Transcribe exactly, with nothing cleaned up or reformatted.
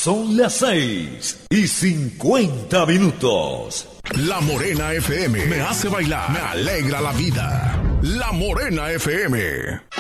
Son las seis y cincuenta minutos. La Morena F M me hace bailar, me alegra la vida. La Morena F M.